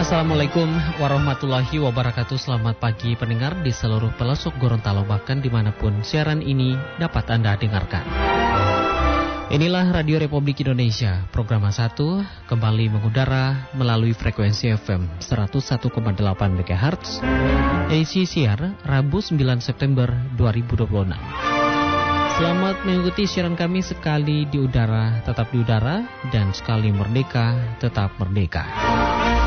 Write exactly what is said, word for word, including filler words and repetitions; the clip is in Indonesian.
Assalamualaikum warahmatullahi wabarakatuh. Selamat pagi pendengar di seluruh pelosok Gorontalo, bahkan dimanapun siaran ini dapat Anda dengarkan. Inilah Radio Republik Indonesia, program satu kembali mengudara melalui frekuensi F M seratus satu koma delapan megahertz. Edisi siar Rabu sembilan September dua ribu dua puluh enam. Selamat mengikuti siaran kami. Sekali di udara tetap di udara, dan sekali merdeka tetap merdeka.